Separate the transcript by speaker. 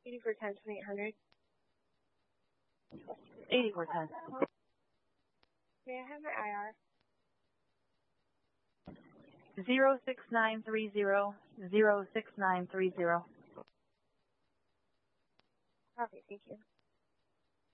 Speaker 1: 8410, 2800.
Speaker 2: 8410.
Speaker 1: May I have my IR?
Speaker 2: 06930, 06930.
Speaker 1: Okay, thank you.